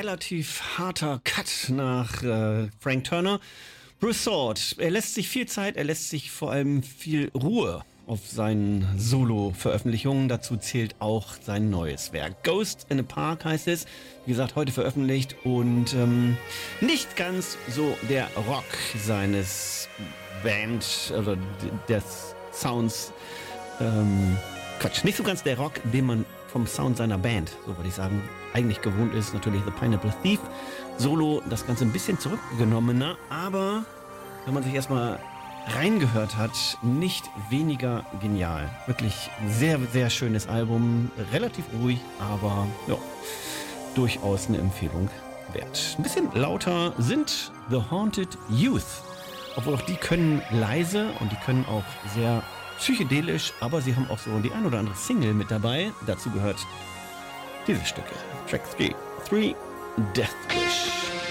relativ harter Cut nach Frank Turner. Bruce Sword, er lässt sich viel Zeit, er lässt sich vor allem viel Ruhe auf seinen Solo-Veröffentlichungen. Dazu zählt auch sein neues Werk. Ghost in a Park heißt es. Wie gesagt, heute veröffentlicht und nicht ganz so der Rock seines Band, also des Sounds, nicht so ganz der Rock, den man vom Sound seiner Band, so würde ich sagen, eigentlich gewohnt ist. Natürlich The Pineapple Thief. Solo das Ganze ein bisschen zurückgenommener, aber wenn man sich erstmal reingehört hat, nicht weniger genial. Wirklich sehr, sehr schönes Album. Relativ ruhig, aber ja, durchaus eine Empfehlung wert. Ein bisschen lauter sind The Haunted Youth. Obwohl auch die können leise und die können auch sehr psychedelisch, aber sie haben auch so die ein oder andere Single mit dabei. Dazu gehört diese Stücke. Track 3, Death Wish.